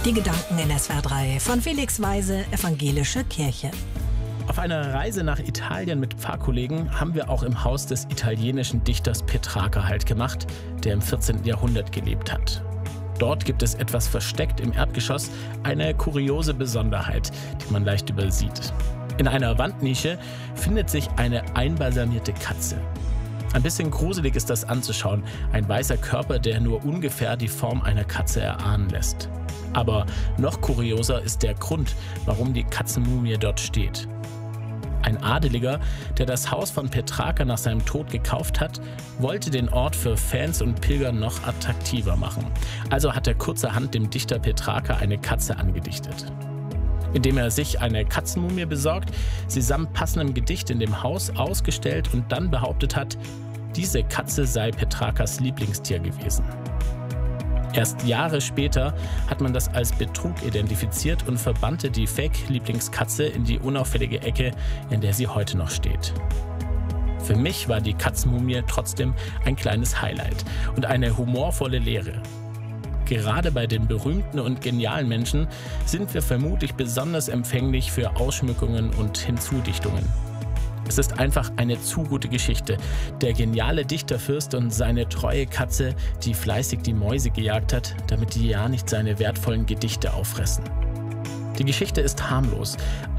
Die Gedanken in SWR 3 von Felix Weise, Evangelische Kirche. Auf einer Reise nach Italien mit Pfarrkollegen haben wir auch im Haus des italienischen Dichters Petrarca Halt gemacht, der im 14. Jahrhundert gelebt hat. Dort gibt es etwas versteckt im Erdgeschoss, eine kuriose Besonderheit, die man leicht übersieht. In einer Wandnische findet sich eine einbalsamierte Katze. Ein bisschen gruselig ist das anzuschauen, ein weißer Körper, der nur ungefähr die Form einer Katze erahnen lässt. Aber noch kurioser ist der Grund, warum die Katzenmumie dort steht. Ein Adeliger, der das Haus von Petrarca nach seinem Tod gekauft hat, wollte den Ort für Fans und Pilger noch attraktiver machen. Also hat er kurzerhand dem Dichter Petrarca eine Katze angedichtet. Indem er sich eine Katzenmumie besorgt, sie samt passendem Gedicht in dem Haus ausgestellt und dann behauptet hat, diese Katze sei Petrarcas Lieblingstier gewesen. Erst Jahre später hat man das als Betrug identifiziert und verbannte die Fake-Lieblingskatze in die unauffällige Ecke, in der sie heute noch steht. Für mich war die Katzenmumie trotzdem ein kleines Highlight und eine humorvolle Lehre. Gerade bei den berühmten und genialen Menschen sind wir vermutlich besonders empfänglich für Ausschmückungen und Hinzudichtungen. Es ist einfach eine zu gute Geschichte. Der geniale Dichterfürst und seine treue Katze, die fleißig die Mäuse gejagt hat, damit die ja nicht seine wertvollen Gedichte auffressen. Die Geschichte ist harmlos,